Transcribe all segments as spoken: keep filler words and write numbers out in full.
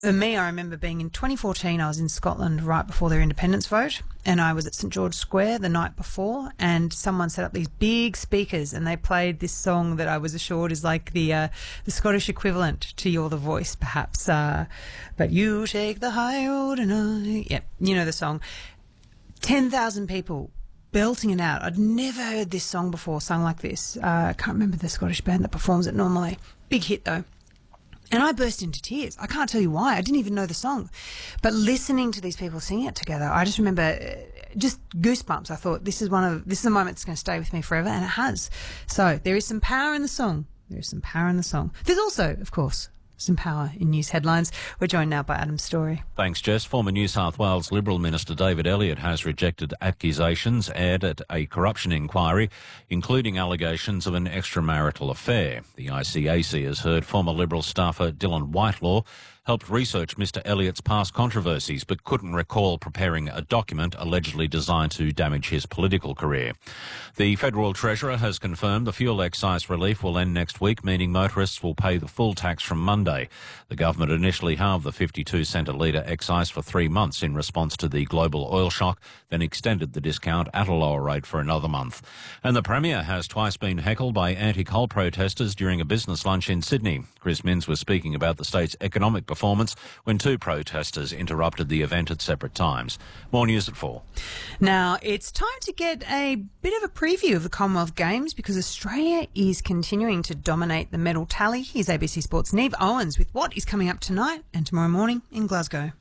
For me, I remember being in twenty fourteen, I was in Scotland right before their independence vote, and I was at St George Square the night before, and someone set up these big speakers and they played this song that I was assured is like the uh, the Scottish equivalent to You're the Voice, perhaps. Uh, but you take the high road and I... Yep, you know the song. ten thousand people belting it out. I'd never heard this song before sung like this. Uh, I can't remember the Scottish band that performs it normally. Big hit, though. And I burst into tears. I can't tell you why. I didn't even know the song. But listening to these people sing it together, I just remember uh, just goosebumps. I thought, this is one of, this is a moment that's going to stay with me forever, and it has. So there is some power in the song. There is some power in the song. There's also, of course, some power in news headlines. We're joined now by Adam Story. Thanks, Jess. Former New South Wales Liberal Minister David Elliott has rejected accusations aired at a corruption inquiry, including allegations of an extramarital affair. The I C A C has heard former Liberal staffer Dylan Whitelaw helped research Mr Elliott's past controversies but couldn't recall preparing a document allegedly designed to damage his political career. The Federal Treasurer has confirmed the fuel excise relief will end next week, meaning motorists will pay the full tax from Monday. The government initially halved the fifty-two cent a litre excise for three months in response to the global oil shock, then extended the discount at a lower rate for another month. And the Premier has twice been heckled by anti-coal protesters during a business lunch in Sydney. Chris Minns was speaking about the state's economic performance when two protesters interrupted the event at separate times. More news at four. Now, it's time to get a bit of a preview of the Commonwealth Games because Australia is continuing to dominate the medal tally. Here's A B C Sports' Neve Owens with what is coming up tonight and tomorrow morning in Glasgow.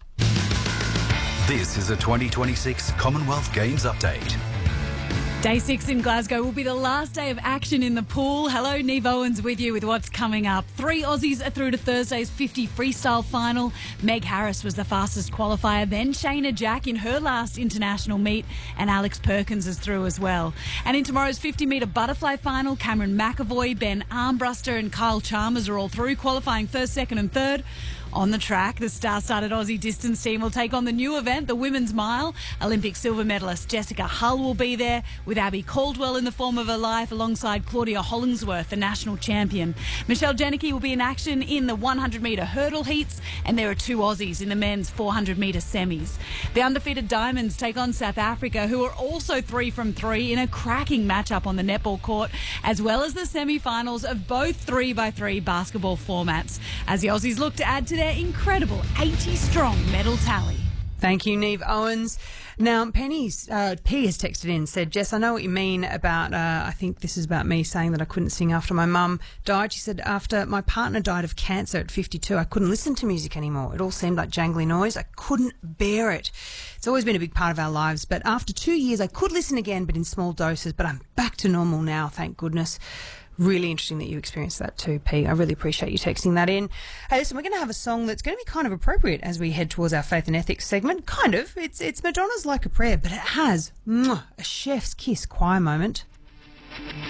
This is a twenty twenty-six Commonwealth Games update. Day six in Glasgow will be the last day of action in the pool. Hello, Neve Owens with you with what's coming up. Three Aussies are through to Thursday's fifty freestyle final. Meg Harris was the fastest qualifier, then Shayna Jack in her last international meet, and Alex Perkins is through as well. And in tomorrow's fifty metre butterfly final, Cameron McAvoy, Ben Armbruster and Kyle Chalmers are all through, qualifying first, second and third. On the track, the star-studded Aussie distance team will take on the new event, the Women's Mile. Olympic silver medalist Jessica Hull will be there, with Abby Caldwell in the form of her life alongside Claudia Hollingsworth, the national champion. Michelle Janicki will be in action in the one hundred metre hurdle heats, and there are two Aussies in the men's four hundred metre semis. The undefeated Diamonds take on South Africa, who are also three from three in a cracking matchup on the netball court, as well as the semi-finals of both three by three basketball formats, as the Aussies look to add to their incredible eighty-strong medal tally. Thank you, Neve Owens. Now, Penny's, uh, P has texted in and said, Jess, I know what you mean about, uh, I think this is about me saying that I couldn't sing after my mum died. She said, after my partner died of cancer at fifty-two, I couldn't listen to music anymore. It all seemed like jangly noise. I couldn't bear it. It's always been a big part of our lives, but after two years, I could listen again, but in small doses, but I'm back to normal now, thank goodness. Really interesting that you experienced that too, P. I really appreciate you texting that in. Hey, listen, we're going to have a song that's going to be kind of appropriate as we head towards our faith and ethics segment. Kind of. It's it's Madonna's Like a Prayer, but it has mwah, a chef's kiss choir moment.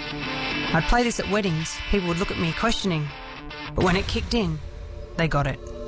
I'd play this at weddings. People would look at me questioning. But when it kicked in, they got it.